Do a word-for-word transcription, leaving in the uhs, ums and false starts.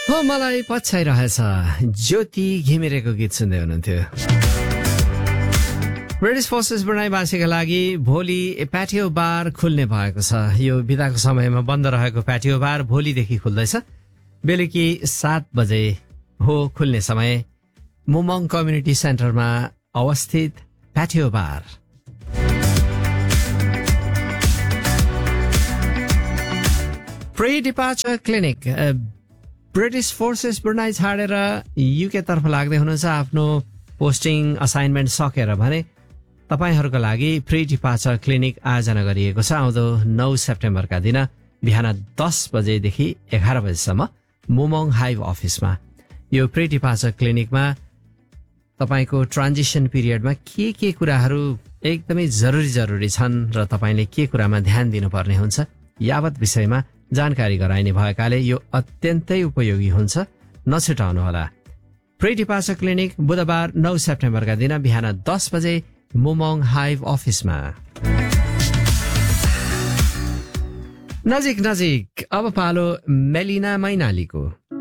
हो मलाई पछ्याइरहेछ ज्योति घिमिरेको गीत सुन्दै हुनुहुन्थ्यो। ब्रिटिश फोर्सेस ब्रुनाईवासीका लागि भोलि प्याटियो बार खुल्ने भएको छ। यो बिदाको समयमा बन्द रहेको प्याटियो बार भोलिदेखि खुल्दैछ। बेलुकी सात बजे हो खुल्ने समय। मुमङ कम्युनिटी सेन्टरमा अवस्थित प्याटियो बार। Pre departure clinic British forces Brunei छाडेर युके तर्फ लाग्दै हुनुहुन्छ। आफ्नो पोस्टिङ असाइनमेन्ट सकेर भने तपाईहरूका लागि प्री डिपार्चर क्लिनिक आयोजना गरिएको छ। आउँदो नौ सेप्टेम्बरका दिन बिहान दस बजेदेखि एघार बजेसम्म मुमङ हाइभ अफिसमा। यो प्री डिपार्चर क्लिनिकमा तपाईँको ट्रान्जिसन पिरियडमा के के कुराहरू एकदमै जरुरी जरुरी छन् र तपाईँले के कुरामा ध्यान दिनुपर्ने हुन्छ यावत विषयमा जानकारी गराइने भएकाले यो अत्यन्तै उपयोगी हुन्छ। नछुटाउनुहोला। प्री डिपार्चर क्लिनिक बुधबार नौ सेप्टेम्बरका दिन बिहान दस बजे मुमङ हाइभ अफिसमा। नजिक नजिक अब पालो मेलिना मैनालीको।